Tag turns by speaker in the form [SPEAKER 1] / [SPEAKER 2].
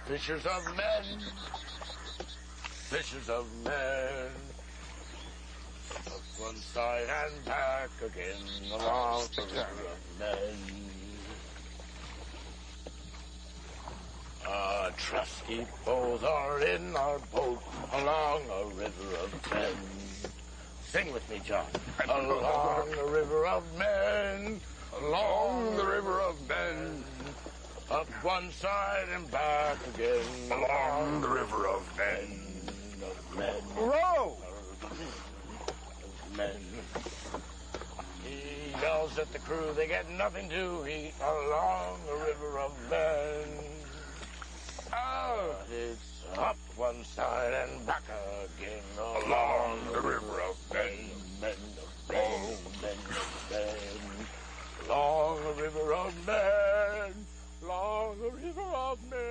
[SPEAKER 1] Fishers of men, fishers of men. Up one side and back again along the river of men. Trusty bows are in our boat along a river of men. Sing with me, John. Along the river of men, along the river of men. Up one side and back again along the river of men. Of men.
[SPEAKER 2] Row!
[SPEAKER 1] Of men. He yells at the crew, they get nothing to eat along the river of men. Oh, it's up one side and back again along the river of men. Men of men, men of men. Along the river of men. Along the river of men.